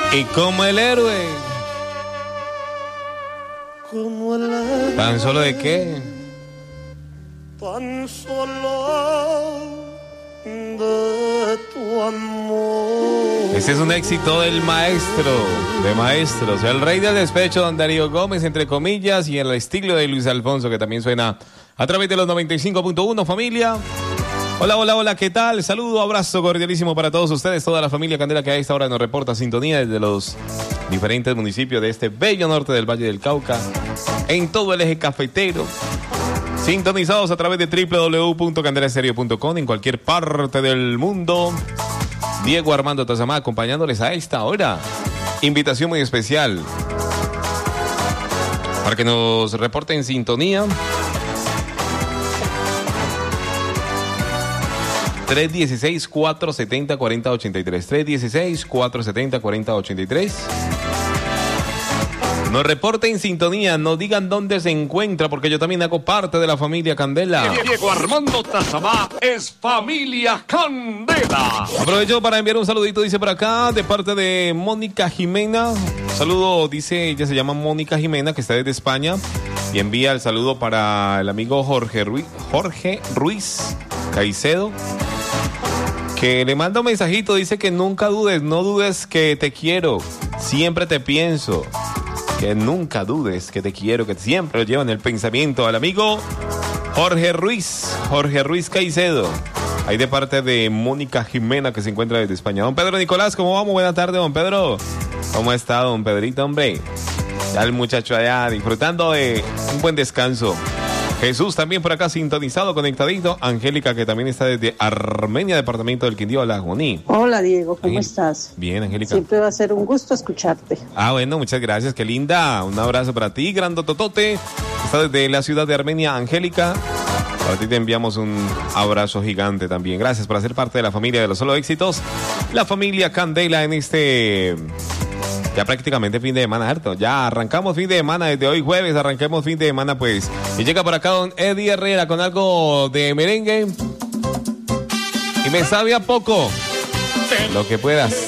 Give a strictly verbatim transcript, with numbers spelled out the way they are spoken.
Y como el héroe. Como el héroe. ¿Tan solo de qué? Tan solo de tu amor. Este es un éxito del maestro de maestros, el rey del despecho, don Darío Gómez, entre comillas, y el estilo de Luis Alfonso, que también suena a través de los noventa y cinco punto uno, familia. Hola, hola, hola, ¿qué tal? Saludo, abrazo cordialísimo para todos ustedes, toda la familia Candela que a esta hora nos reporta sintonía desde los diferentes municipios de este bello norte del Valle del Cauca, en todo el eje cafetero, sintonizados a través de doble u doble u doble u punto candela estéreo punto com en cualquier parte del mundo. Diego Armando Tazamá acompañándoles a esta hora. Invitación muy especial para que nos reporten sintonía. tres uno seis, cuatro siete cero, cuatro cero ocho tres. tres uno seis, cuatro siete cero, cuatro cero ocho tres. Nos reporten sintonía, nos digan dónde se encuentra, porque yo también hago parte de la familia Candela. Diego Armando Tazamá es familia Candela. Aprovecho para enviar un saludito, dice por acá, de parte de Mónica Jimena. Saludo, dice, ella se llama Mónica Jimena, que está desde España, y envía el saludo para el amigo Jorge Ruiz, Jorge Ruiz Caicedo, que le manda un mensajito, dice que nunca dudes, no dudes que te quiero, siempre te pienso. Que nunca dudes que te quiero, que siempre lo llevo en el pensamiento al amigo Jorge Ruiz, Jorge Ruiz Caicedo. Ahí de parte de Mónica Jimena, que se encuentra desde España. Don Pedro Nicolás, ¿cómo vamos? Buena tarde, don Pedro. ¿Cómo está, don Pedrito, hombre? Ya el muchacho allá disfrutando de un buen descanso. Jesús también por acá sintonizado, conectadito. Angélica, que también está desde Armenia, departamento del Quindío, La Juní. Hola, Diego, ¿cómo Ahí. estás? Bien, Angélica. Siempre va a ser un gusto escucharte. Ah, bueno, muchas gracias, qué linda. Un abrazo para ti, grandototote. Está desde la ciudad de Armenia, Angélica. Para ti te enviamos un abrazo gigante también. Gracias por ser parte de la familia de los solo éxitos. La familia Candela en este... Ya prácticamente fin de semana, harto. Ya arrancamos fin de semana, desde hoy jueves arranquemos fin de semana, pues. Y llega por acá don Eddie Herrera con algo de merengue. Y me sabe a poco. Lo que puedas.